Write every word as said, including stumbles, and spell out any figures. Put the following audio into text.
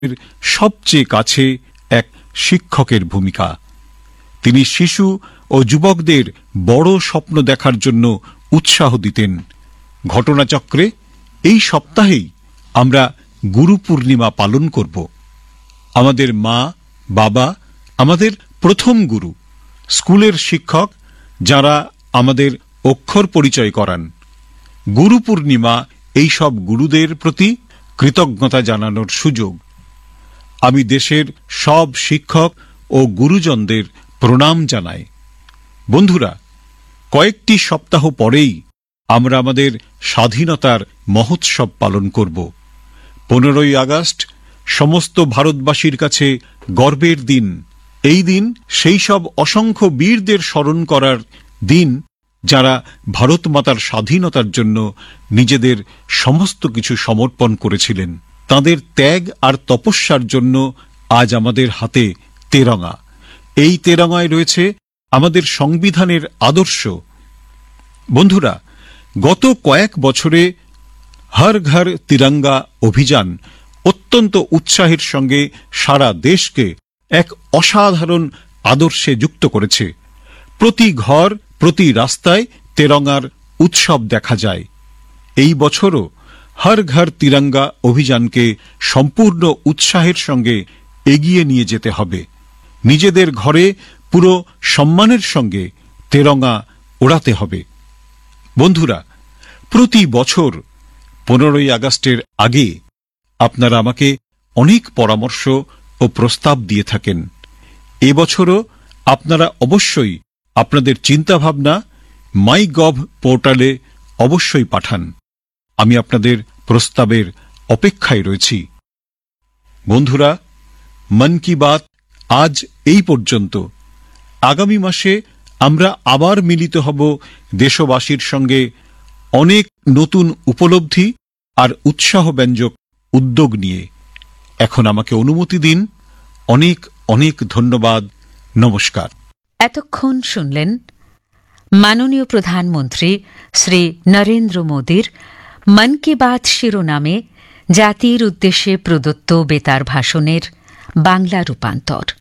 সবচেয়ে কাছে এক শিক্ষকের ভূমিকা। তিনি শিশু ও যুবকদের বড় স্বপ্ন দেখার জন্য উৎসাহ দিতেন। ঘটনাচক্রে এই সপ্তাহেই আমরা গুরু পূর্ণিমা পালন করব। আমাদের মা বাবা আমাদের প্রথম গুরু, স্কুলের শিক্ষক যারা আমাদের অক্ষর পরিচয় করান। গুরু পূর্ণিমা এই সব গুরুদের প্রতি কৃতজ্ঞতা জানানোর সুযোগ। আমি দেশের সব শিক্ষক ও গুরুজনদের প্রণাম জানাই। বন্ধুরা, কয়েকটি সপ্তাহ পরেই আমরা আমাদের স্বাধীনতার মহোৎসব পালন করব। পনেরোই আগস্ট সমস্ত ভারতবাসীর কাছে গর্বের দিন। এই দিন সেই সব অসংখ্য বীরদের স্মরণ করার দিন যারা ভারত মাতার স্বাধীনতার জন্য নিজেদের সমস্ত কিছু সমর্পণ করেছিলেন। তাদের ত্যাগ আর তপস্যার জন্য আজ আমাদের হাতে তেরঙা। এই তেরঙায় রয়েছে আমাদের সংবিধানের আদর্শ। বন্ধুরা, গত কয়েক বছরে হর ঘর তিরঙ্গা অভিযান অত্যন্ত উৎসাহের সঙ্গে সারা দেশকে এক অসাধারণ আদর্শে যুক্ত করেছে। প্রতি ঘর, প্রতি রাস্তায় তেরঙ্গার উৎসব দেখা যায়। এই বছরও হর ঘর তিরঙ্গা অভিযানকে সম্পূর্ণ উৎসাহের সঙ্গে এগিয়ে নিয়ে যেতে হবে। নিজেদের ঘরে পুরো সম্মানের সঙ্গে তেরঙ্গা ওড়াতে হবে। বন্ধুরা, প্রতি বছর পনেরোই আগস্টের আগে আপনারা আমাকে অনেক পরামর্শ ও প্রস্তাব দিয়ে থাকেন। এবছরও আপনারা অবশ্যই আপনাদের চিন্তাভাবনা মাই গভ পোর্টালে অবশ্যই পাঠান। আমি আপনাদের প্রস্তাবের অপেক্ষায় রয়েছি। বন্ধুরা, মন কি বাত আজ এই পর্যন্ত। আগামী মাসে আমরা আবার মিলিত হব দেশবাসীর সঙ্গে অনেক নতুন উপলব্ধি আর উৎসাহব্যঞ্জক উদ্যোগ নিয়ে। এখন আমাকে অনুমতি দিন। অনেক অনেক ধন্যবাদ। নমস্কার। এতক্ষণ শুনলেন মাননীয় প্রধানমন্ত্রী শ্রী নরেন্দ্র মোদীর মন কি বাত শিরোনামে জাতির উদ্দেশ্যে প্রদত্ত বেতার ভাষণের বাংলা রূপান্তর।